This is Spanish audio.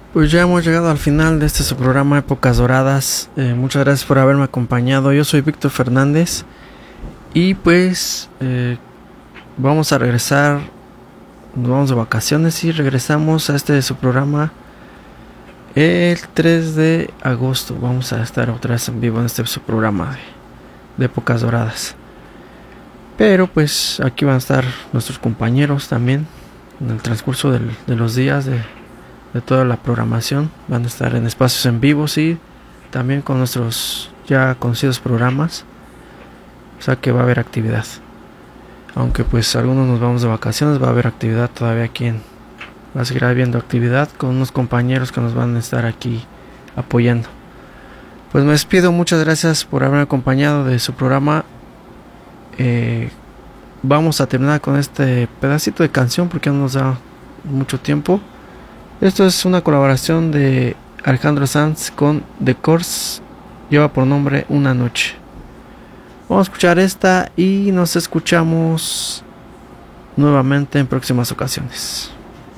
Pues ya hemos llegado al final de este su programa Épocas Doradas. Muchas gracias por haberme acompañado. Yo soy Víctor Fernández y pues vamos a regresar. Nos vamos de vacaciones y regresamos a este su programa el 3 de agosto. Vamos a estar otra vez en vivo en este su programa de Épocas Doradas. Pero pues aquí van a estar nuestros compañeros también en el transcurso de los días de toda la programación. Van a estar en espacios en vivos y también con nuestros ya conocidos programas. O sea que va a haber actividad. Aunque pues algunos nos vamos de vacaciones, va a haber actividad todavía aquí va a seguir habiendo actividad con unos compañeros que nos van a estar aquí apoyando. Pues me despido, muchas gracias por haberme acompañado de su programa. Vamos a terminar con este pedacito de canción porque no nos da mucho tiempo. Esto es una colaboración de Alejandro Sanz con The Corrs. Lleva por nombre Una Noche. Vamos a escuchar esta y nos escuchamos nuevamente en próximas ocasiones.